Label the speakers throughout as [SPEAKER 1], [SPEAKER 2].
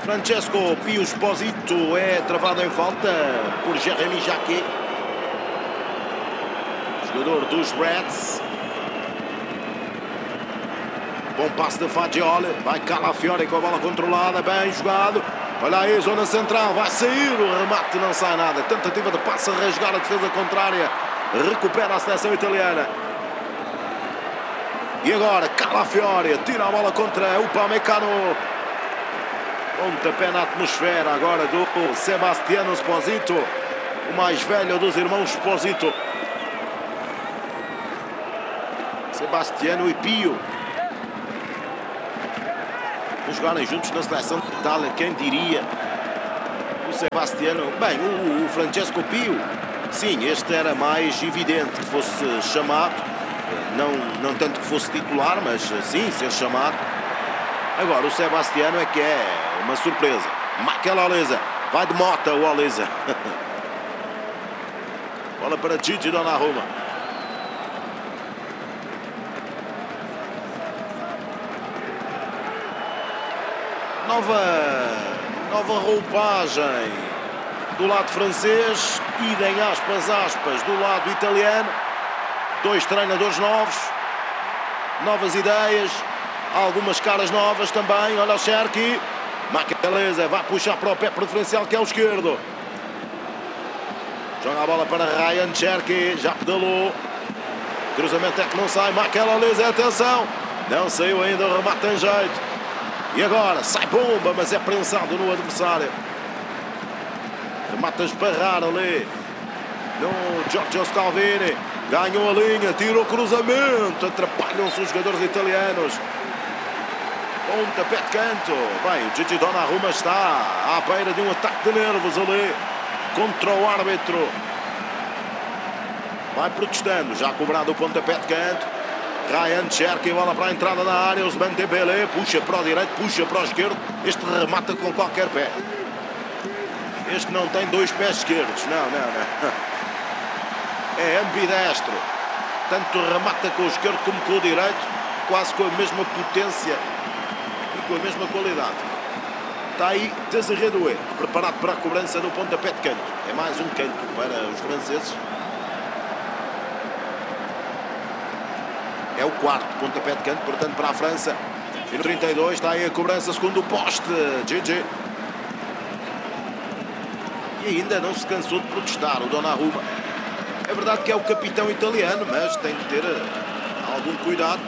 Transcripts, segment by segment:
[SPEAKER 1] Francesco Pio Esposito é travado em falta por Jeremy Jacquet, jogador dos Reds. Bom passe de Fagioli, vai Calafiori com a bola controlada, bem jogado. Olha aí, zona central, vai sair o remate, não sai nada. Tentativa de passe a rasgar a defesa contrária, recupera a seleção italiana. E agora Calafiori tira a bola contra o Upamecano. Pontapé na atmosfera agora do Sebastiano Esposito, o mais velho dos irmãos Esposito. Sebastiano e Pio jogarem juntos na seleção de Itália, quem diria? O Sebastiano, bem, o Francesco Pio, sim, este era mais evidente que fosse chamado, não tanto que fosse titular, mas sim, ser chamado. Agora o Sebastiano é que é uma surpresa. Michael Olise, vai de mota o Olise. Bola para Gigi Donnarumma. Nova roupagem do lado francês, idem aspas do lado italiano. Dois treinadores novos, novas ideias, algumas caras novas também. Olha o Cherki, Magalhães vai puxar para o pé preferencial que é o esquerdo. Joga a bola para Ryan Cherki, já pedalou. Cruzamento é que não sai, Magalhães, atenção, não saiu ainda, o remate tem jeito. E agora, sai bomba, mas é prensado no adversário. Remata a esbarrar ali no Giorgio Scalvini. Ganhou a linha, tirou o cruzamento. Atrapalham-se os jogadores italianos. Pontapé de canto. Bem, o Gigi Donnarumma está à beira de um ataque de nervos ali contra o árbitro. Vai protestando, já cobrado o pontapé de canto. Ryan Cherki, bola para a entrada da área. Ousmane Dembélé puxa para o direito, puxa para o esquerdo. Este remata com qualquer pé. Este não tem dois pés esquerdos. Não. É ambidestro. Tanto remata com o esquerdo como com o direito. Quase com a mesma potência e com a mesma qualidade. Está aí Désiré Doué, preparado para a cobrança do pontapé de canto. É mais um canto para os franceses. É o quarto pontapé de canto, portanto, para a França. E no 32 está aí a cobrança, segundo o poste. GG. E ainda não se cansou de protestar o Donnarumma. É verdade que é o capitão italiano, mas tem que ter algum cuidado.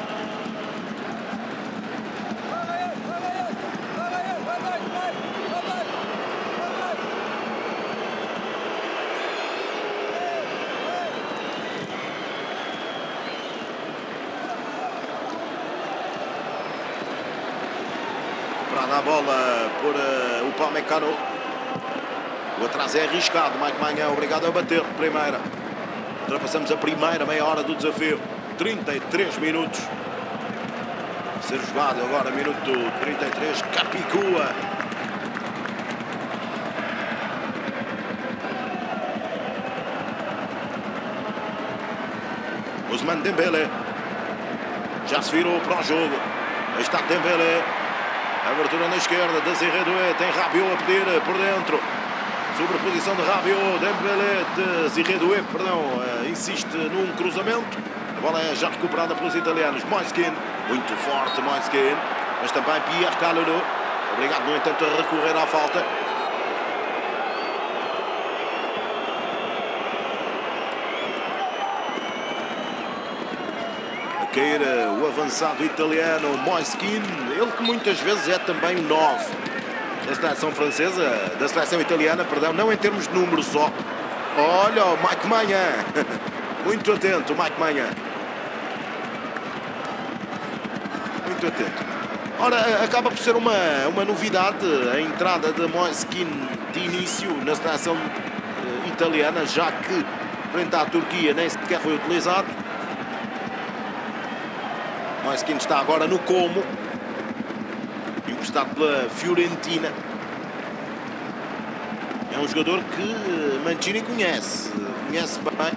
[SPEAKER 1] A bola por o Upamecano. O atraso é arriscado. Mike Maignan é obrigado a bater de primeira. Ultrapassamos a primeira meia hora do desafio. 33 minutos. A ser jogado agora, minuto 33. Capicua. Ousmane Dembélé. Já se virou para o jogo. Aí está Dembélé. Abertura na esquerda, Désiré Doué, tem Rabiot a pedir por dentro. Sobreposição de Rabiot, Dembélé, Désiré Doué, insiste num cruzamento. A bola é já recuperada pelos italianos. Moiskin, muito forte Moiskin, mas também Pierre Calulu. Obrigado, no entanto, a recorrer à falta. Cair o avançado italiano Moiskin, ele que muitas vezes é também o 9 da seleção francesa, da seleção italiana, perdão, não em termos de número só. Olha o Mike Maignan, muito atento o Mike Maignan, muito atento. Ora, acaba por ser uma novidade a entrada de Moiskin de início na seleção italiana, já que frente à Turquia nem sequer foi utilizado. Moiskin está agora no Como, emprestado pela Fiorentina. É um jogador que Mancini conhece bem.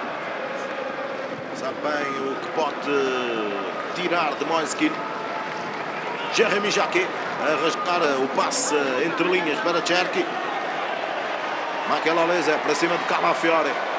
[SPEAKER 1] Sabe bem o que pode tirar de Moiskin. Jeremy Jacquet a arrastar o passe entre linhas para Cherki. Michael Olise para cima de Calafiore.